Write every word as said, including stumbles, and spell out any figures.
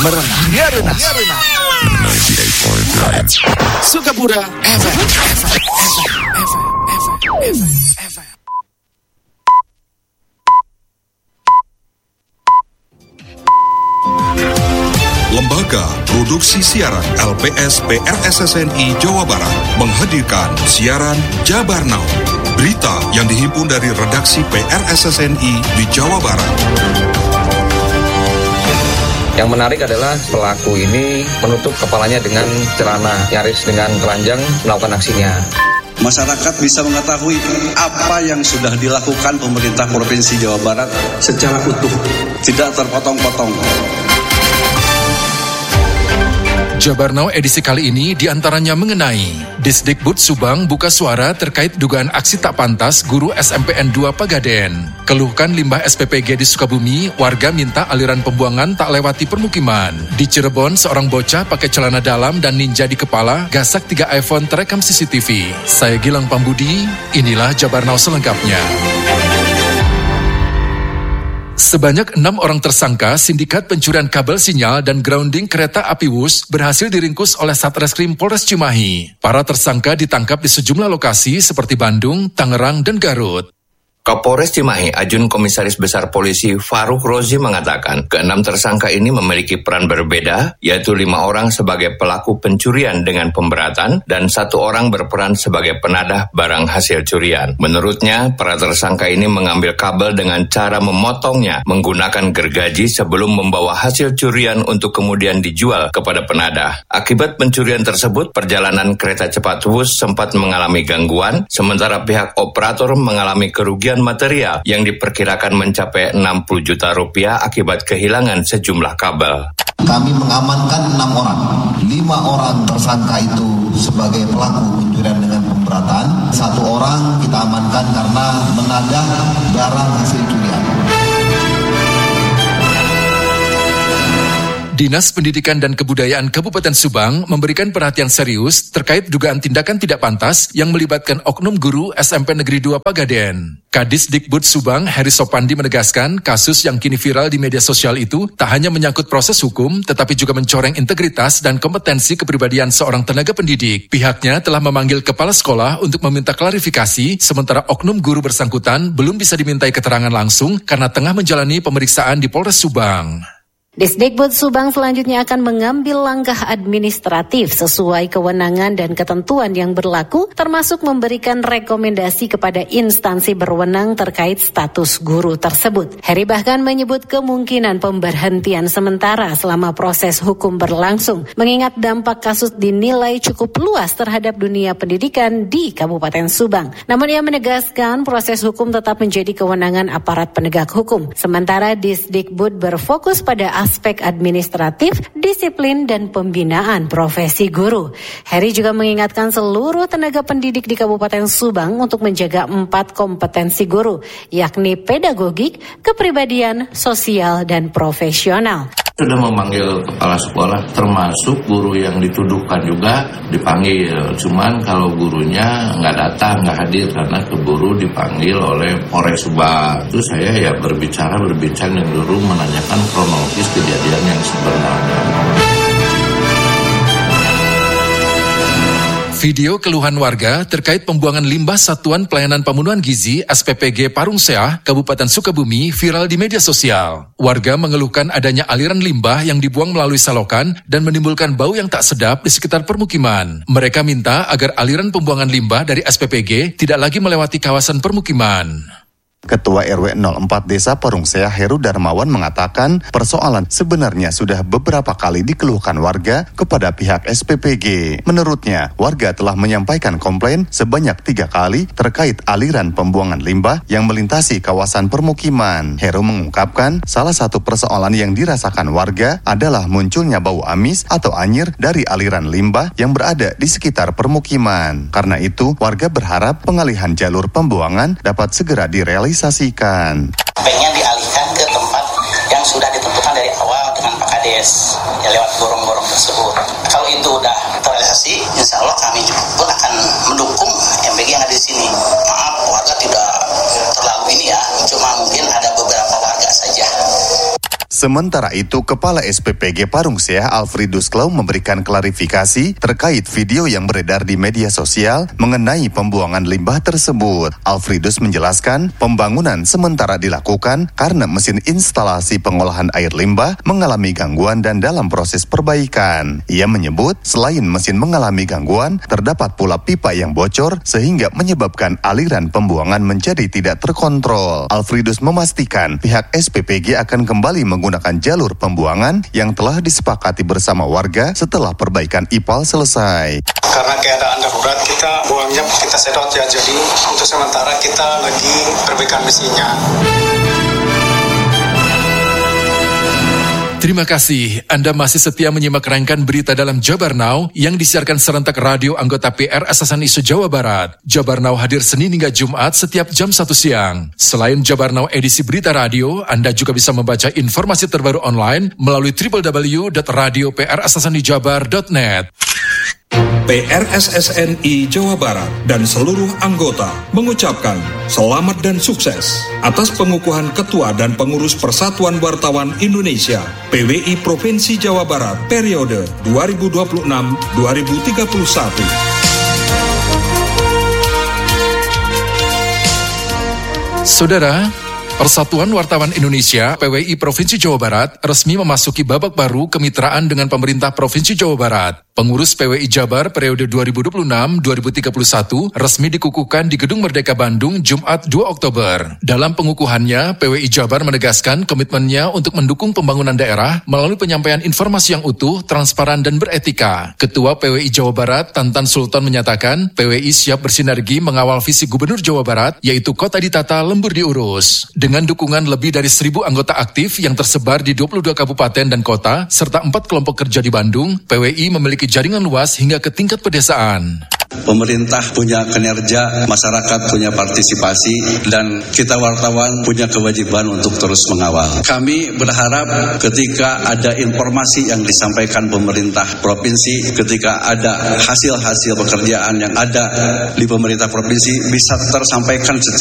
Merenang Sukabura F M. Lembaga Produksi Siaran L P S P R S S N I Jawa Barat menghadirkan siaran Jabar Now. Berita yang dihimpun dari redaksi P R S S N I di Jawa Barat. Yang menarik adalah pelaku ini menutup kepalanya dengan celana nyaris dengan telanjang melakukan aksinya. Masyarakat bisa mengetahui apa yang sudah dilakukan pemerintah Provinsi Jawa Barat secara utuh, tidak terpotong-potong. Jabar Now edisi kali ini diantaranya mengenai Disdikbud Subang buka suara terkait dugaan aksi tak pantas guru S M P N dua Pagaden. Keluhkan limbah S P P G di Sukabumi, warga minta aliran pembuangan tak lewati permukiman. Di Cirebon, seorang bocah pakai celana dalam dan ninja di kepala, gasak tiga iPhone terekam C C T V. Saya Gilang Pambudi, inilah Jabar Now selengkapnya. Sebanyak enam orang tersangka sindikat pencurian kabel sinyal dan grounding kereta api Wus berhasil diringkus oleh Satreskrim Polres Cimahi. Para tersangka ditangkap di sejumlah lokasi seperti Bandung, Tangerang, dan Garut. Kapolres Cimahi, Ajun Komisaris Besar Polisi Faruk Rozi mengatakan keenam tersangka ini memiliki peran berbeda, yaitu lima orang sebagai pelaku pencurian dengan pemberatan dan satu orang berperan sebagai penadah barang hasil curian. Menurutnya, para tersangka ini mengambil kabel dengan cara memotongnya menggunakan gergaji sebelum membawa hasil curian untuk kemudian dijual kepada penadah. Akibat pencurian tersebut, perjalanan kereta cepat Wus sempat mengalami gangguan, sementara pihak operator mengalami kerugian material yang diperkirakan mencapai enam puluh juta rupiah akibat kehilangan sejumlah kabel. Kami mengamankan enam orang, lima orang tersangka itu sebagai pelaku pencurian dengan pemberatan, satu orang kita amankan karena menadah barang hasil curian. Dinas Pendidikan dan Kebudayaan Kabupaten Subang memberikan perhatian serius terkait dugaan tindakan tidak pantas yang melibatkan oknum guru S M P Negeri dua Pagaden. Kadis Dikbud Subang, Heri Sopandi menegaskan kasus yang kini viral di media sosial itu tak hanya menyangkut proses hukum, tetapi juga mencoreng integritas dan kompetensi kepribadian seorang tenaga pendidik. Pihaknya telah memanggil kepala sekolah untuk meminta klarifikasi, sementara oknum guru bersangkutan belum bisa dimintai keterangan langsung karena tengah menjalani pemeriksaan di Polres Subang. Disdikbud Subang selanjutnya akan mengambil langkah administratif sesuai kewenangan dan ketentuan yang berlaku, termasuk memberikan rekomendasi kepada instansi berwenang terkait status guru tersebut. Heri bahkan menyebut kemungkinan pemberhentian sementara selama proses hukum berlangsung, mengingat dampak kasus dinilai cukup luas terhadap dunia pendidikan di Kabupaten Subang. Namun ia menegaskan proses hukum tetap menjadi kewenangan aparat penegak hukum, sementara Disdikbud berfokus pada aspek administratif, disiplin, dan pembinaan profesi guru. Heri juga mengingatkan seluruh tenaga pendidik di Kabupaten Subang untuk menjaga empat kompetensi guru, yakni pedagogik, kepribadian, sosial, dan profesional. Sudah memanggil kepala sekolah, termasuk guru yang dituduhkan juga dipanggil. Cuman kalau gurunya nggak datang, nggak hadir karena keburu dipanggil oleh Polres Subang. Itu saya ya berbicara, berbincang dan guru menanyakan kronologis kejadian yang sebenarnya. Video keluhan warga terkait pembuangan limbah Satuan Pelayanan Pemenuhan Gizi S P P G Parungseah, Kabupaten Sukabumi viral di media sosial. Warga mengeluhkan adanya aliran limbah yang dibuang melalui selokan dan menimbulkan bau yang tak sedap di sekitar permukiman. Mereka minta agar aliran pembuangan limbah dari S P P G tidak lagi melewati kawasan permukiman. Ketua R W nol empat Desa Parungseah Heru Darmawan mengatakan persoalan sebenarnya sudah beberapa kali dikeluhkan warga kepada pihak S P P G. Menurutnya, warga telah menyampaikan komplain sebanyak tiga kali terkait aliran pembuangan limbah yang melintasi kawasan permukiman. Heru mengungkapkan salah satu persoalan yang dirasakan warga adalah munculnya bau amis atau anyir dari aliran limbah yang berada di sekitar permukiman. Karena itu, warga berharap pengalihan jalur pembuangan dapat segera direalisasikan. Pengen dialihkan ke tempat yang sudah ditentukan dari awal dengan Pak Kades, ya lewat gorong-gorong tersebut. Kalau itu udah terrealisasi, insya Allah kami pun akan mendukung M B G yang ada di sini. Maaf, warga tidak terlalu ini ya, cuma mungkin ada beberapa warga saja. Sementara itu, Kepala S P P G Parung Seah Alfredus Klau memberikan klarifikasi terkait video yang beredar di media sosial mengenai pembuangan limbah tersebut. Alfredus menjelaskan pembangunan sementara dilakukan karena mesin instalasi pengolahan air limbah mengalami gangguan dan dalam proses perbaikan. Ia menyebut selain mesin mengalami gangguan, terdapat pula pipa yang bocor sehingga menyebabkan aliran pembuangan menjadi tidak terkontrol. Alfredus memastikan pihak S P P G akan kembali menggunakan jalur pembuangan yang telah disepakati bersama warga setelah perbaikan I P A L selesai. Karena keadaan darurat kita buangnya kita sedot ya, jadi untuk sementara kita lagi perbaikan mesinnya. Terima kasih. Anda masih setia menyimak rangkaian berita dalam Jabar Now yang disiarkan serentak radio anggota P R S S N I se-Jawa Barat. Jabar Now hadir Senin hingga Jumat setiap jam satu siang. Selain Jabar Now edisi berita radio, Anda juga bisa membaca informasi terbaru online melalui w w w dot radio p r s s n i jabar dot net. P R S S N I Jawa Barat dan seluruh anggota mengucapkan selamat dan sukses atas pengukuhan Ketua dan Pengurus Persatuan Wartawan Indonesia P W I Provinsi Jawa Barat periode dua ribu dua puluh enam sampai dua ribu tiga puluh satu. Saudara, Persatuan Wartawan Indonesia P W I Provinsi Jawa Barat resmi memasuki babak baru kemitraan dengan pemerintah Provinsi Jawa Barat. Pengurus P W I Jabar periode dua ribu dua puluh enam sampai dua ribu tiga puluh satu resmi dikukuhkan di Gedung Merdeka Bandung Jumat dua Oktober. Dalam pengukuhannya, P W I Jabar menegaskan komitmennya untuk mendukung pembangunan daerah melalui penyampaian informasi yang utuh, transparan, dan beretika. Ketua P W I Jawa Barat, Tantan Sultan, menyatakan P W I siap bersinergi mengawal visi Gubernur Jawa Barat, yaitu kota ditata, lembur diurus. Dengan dukungan lebih dari seribu anggota aktif yang tersebar di dua puluh dua kabupaten dan kota, serta empat kelompok kerja di Bandung, P W I memiliki jaringan luas hingga ke tingkat pedesaan. Pemerintah punya kinerja, masyarakat punya partisipasi, dan kita wartawan punya kewajiban untuk terus mengawal. Kami berharap ketika ada informasi yang disampaikan pemerintah provinsi, ketika ada hasil-hasil pekerjaan yang ada di pemerintah provinsi bisa tersampaikan secara